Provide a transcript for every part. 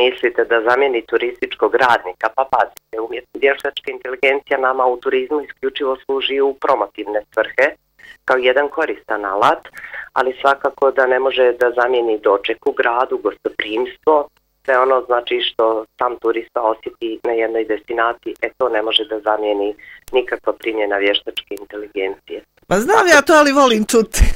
mislite da zamijeni turističkog radnika? Pa pazite, vještačka inteligencija nama u turizmu isključivo služi u promotivne svrhe, kao jedan koristan alat, ali svakako da ne može da zamijeni doček u gradu, gostoprimstvo, sve ono znači što sam turista osjeti na jednoj destinaciji, to ne može da zamijeni nikakva primjena vještačke inteligencije. Pa znam ja to, ali volim čuti.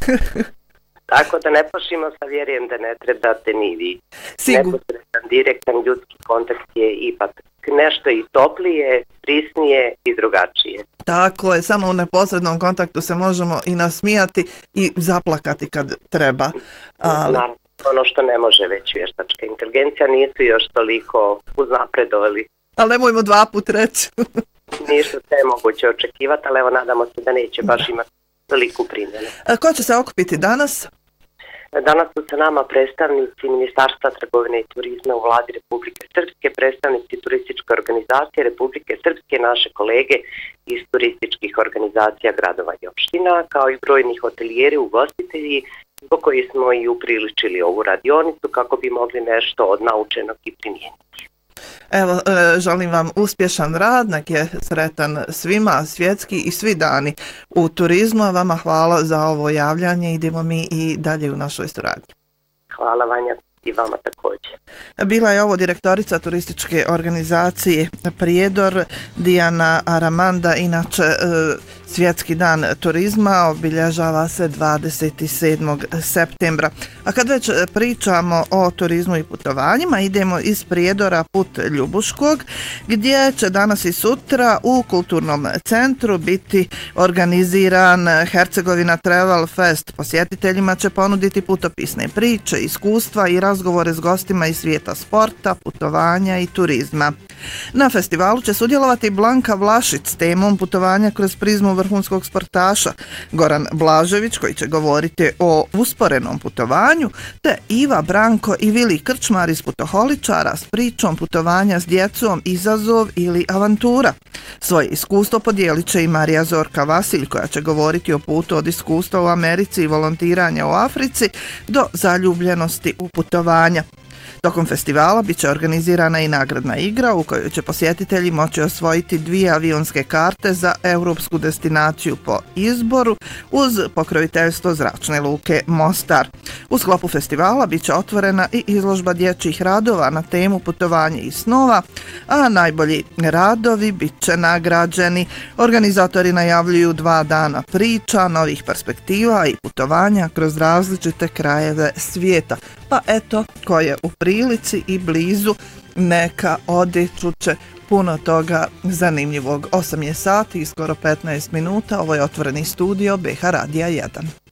Tako da ne plašimo sa vjerujem da ne trebate ni vi. Neposredan, direktan ljudski kontakt je ipak nešto i toplije, prisnije i drugačije. Tako je, samo u neposrednom kontaktu se možemo i nasmijati i zaplakati kad treba. Ali... Ono što ne može već vještačka inteligencija, nisu još toliko uznapredovali. Ali nemojmo dva put reći. Ništa se je moguće očekivati, ali evo nadamo se da neće baš imati toliku primjenu. Ko će se okupiti danas? Danas su sa nama predstavnici Ministarstva trgovine i turizma u vladi Republike Srpske, predstavnici turističke organizacije Republike Srpske, naše kolege iz turističkih organizacija gradova i opština, kao i brojni hotelijeri, ugostitelji, zbog koji smo i upriličili ovu radionicu kako bi mogli nešto od naučenog i primijeniti. Evo, želim vam uspješan rad, nek je sretan svima, svjetski i svi dani u turizmu, a vama hvala za ovo javljanje, idemo mi i dalje u našoj suradnji. Hvala Vanja i vama također. Bila je ovo direktorica turističke organizacije Prijedor, Dijana Aramanda. Inače, Svjetski dan turizma obilježava se 27. septembra. A kad već pričamo o turizmu i putovanjima, idemo iz Prijedora put Ljubuškog, gdje će danas i sutra u kulturnom centru biti organiziran Hercegovina Travel Fest. Posjetiteljima će ponuditi putopisne priče, iskustva i razgovore s gostima iz svijeta sporta, putovanja i turizma. Na festivalu će sudjelovati Blanka Vlašić s temom putovanja kroz prizmu vrhunskog sportaša, Goran Blažević koji će govoriti o usporenom putovanju, te Iva, Branko i Vili Krčmar iz Putoholičara s pričom putovanja s djecom, izazov ili avantura. Svoje iskustvo podijelit će i Marija Zorka Vasilj koja će govoriti o putu od iskustva u Americi i volontiranja u Africi do zaljubljenosti u putovanja. Tokom festivala bit će organizirana i nagradna igra u kojoj će posjetitelji moći osvojiti 2 avionske karte za europsku destinaciju po izboru uz pokroviteljstvo Zračne luke Mostar. U sklopu festivala bit će otvorena i izložba dječjih radova na temu putovanje i snova, a najbolji radovi bit će nagrađeni. Organizatori najavljuju 2 dana priča, novih perspektiva i putovanja kroz različite krajeve svijeta. Pa eto, ko je u prilici i blizu, neka ode, čuće puno toga zanimljivog. 8 je sati i skoro 15 minuta, ovo je otvoreni studio BH Radija 1.